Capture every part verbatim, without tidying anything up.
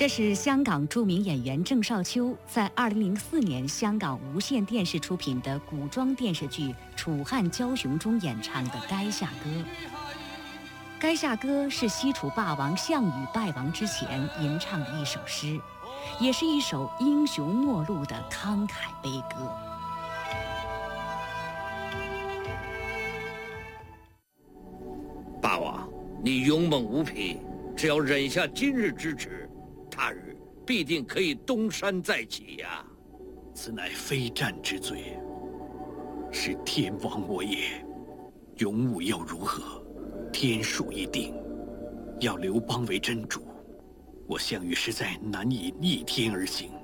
这是香港著名演员郑少秋在二零零四年香港无线电视出品的古装电视剧《楚汉骄雄》中演唱的《垓下歌》。《垓下歌》是西楚霸王项羽败亡之前吟唱的一首诗，也是一首英雄末路的慷慨悲歌。 霸王，你勇猛无匹，只要忍下今日之耻，他日必定可以东山再起呀、啊！ 此乃非战之罪，是天亡我也。勇武又如何？天数已定，要刘邦为真主，我项羽实在难以逆天而行。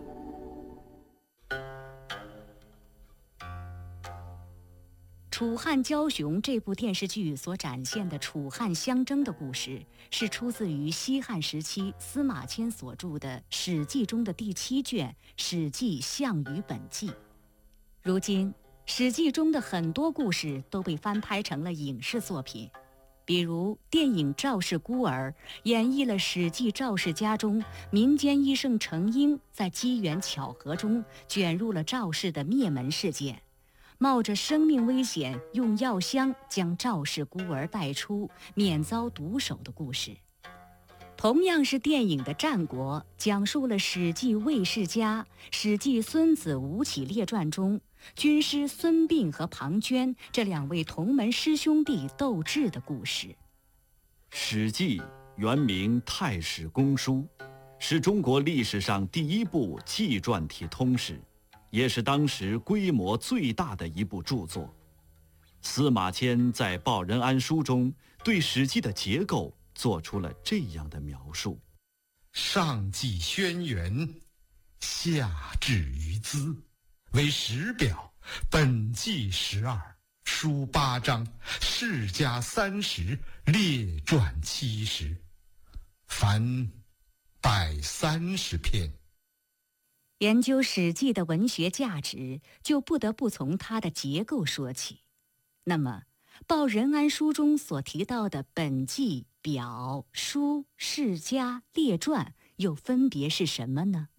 《楚汉骄雄》这部电视剧所展现的楚汉相争的故事，是出自于西汉时期司马迁所著的《史记》中的第七卷《史记·项羽本纪》。如今，《史记》中的很多故事都被翻拍成了影视作品，比如电影《赵氏孤儿》演绎了史记赵氏家中民间医圣程婴在机缘巧合中卷入了赵氏的灭门事件，冒着生命危险用药箱将赵氏孤儿带出，免遭毒手的故事。同样是电影的《战国》，讲述了史记魏世家、史记孙子吴起列传中军师孙膑和庞涓这两位同门师兄弟斗智的故事。 史记原名《太史公书》，是中国历史上第一部纪传体通史，也是当时规模最大的一部著作。司马迁在《报任安书》中对史记的结构做出了这样的描述： 上记轩辕，下至于兹，为十表，本纪十二，书八章，世家三十，列传七十，凡百三十篇。 研究《史记》的文学价值，就不得不从它的结构说起。那么，《报任安书》中所提到的本纪、表、书、世家、列传，又分别是什么呢？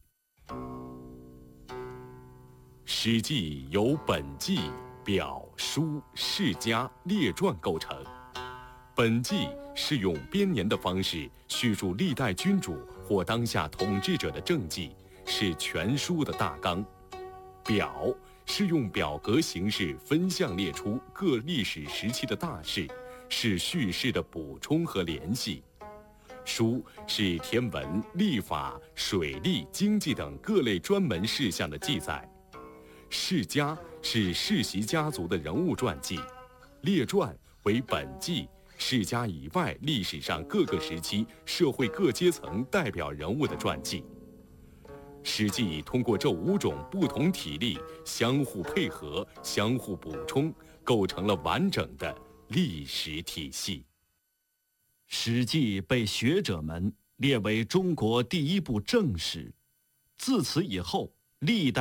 史记由本纪、表、书、世家、列传构成。本纪是用编年的方式叙述历代君主或当下统治者的政绩，是全书的大纲。表是用表格形式分项列出各历史时期的大事，是叙事的补充和联系。书是天文、历法、水利、经济等各类专门事项的记载。世家是世袭家族的人物传记。列传为本纪世家以外历史上各个时期社会各阶层代表人物的传记。史记通过这五种不同体例相互配合、相互补充，构成了完整的历史体系。 史记被学者们列为中国第一部正史，自此以后，历代